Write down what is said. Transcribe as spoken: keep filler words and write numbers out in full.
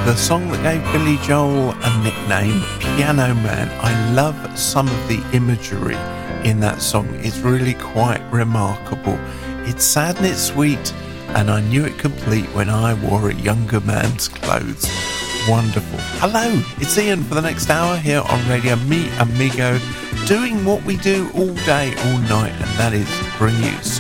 the song that gave Billy Joel a nickname, Piano Man. I love some of the imagery in that song. It's really quite remarkable. It's sad and it's sweet, and I knew it complete when I wore a younger man's clothes. Wonderful. Hello, it's Ian for the next hour here on Radio Mi Amigo, doing what we do all day, all night, and that is bring you